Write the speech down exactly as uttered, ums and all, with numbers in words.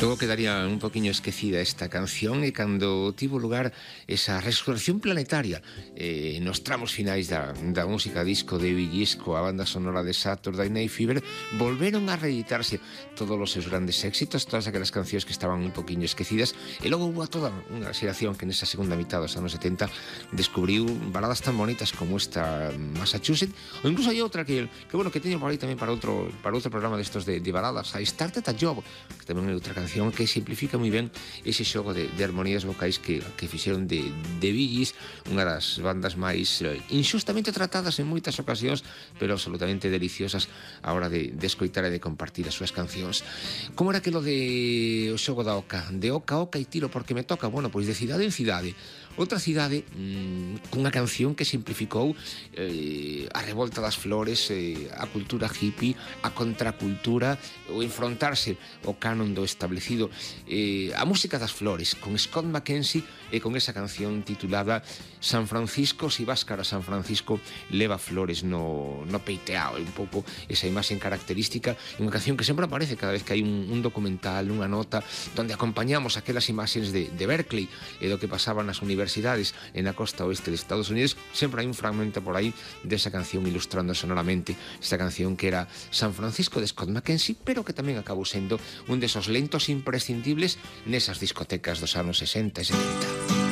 Logo quedaría un poquinho esquecida esta canción e cando tivo lugar esa resurrección planetaria eh, nos tramos finais da, da música disco de Bee Gees coa banda sonora de Saturday Night Fever, volveron a reeditarse todos os seus grandes éxitos, todas aquelas cancións que estaban un poquinho esquecidas, e logo hubo toda unha xeración que nesa segunda mitad dos anos setenta descubriu baladas tan bonitas como esta Massachusetts, ou incluso hai outra que, que bueno, que teño por aí tamén para outro, para outro programa destos de, de baladas, a Started a Job, que tamén é outra canción que simplifica moi ben ese xogo de, de armonías vocais que, que fixeron de, de Bee Gees, unha das bandas máis eh, injustamente tratadas en moitas ocasións, pero absolutamente deliciosas a hora de, de escoitar e de compartir as súas cancións. Como era aquilo de o xogo da oca? De oca a oca e tiro porque me toca, bueno, pois de cidade en cidade. Outra cidade mmm, cunha canción que simplificou eh, a revolta das flores, eh, a cultura hippie, a contracultura, o enfrontarse ao canon do establecido, eh, a música das flores, con Scott McKenzie e con esa canción titulada San Francisco, si vas cara a San Francisco, leva flores no, no peiteao, un pouco esa imaxe característica, unha canción que sempre aparece cada vez que hai un, un documental, unha nota, donde acompañamos aquelas imaxes de, de Berkeley e do que pasaba nas universidades en la costa oeste de Estados Unidos. Sempre hai un fragmento por aí desa canción ilustrando sonoramente esta canción que era San Francisco de Scott McKenzie, pero que tamén acabou sendo un desos lentos imprescindibles nesas discotecas dos anos sesenta e setenta.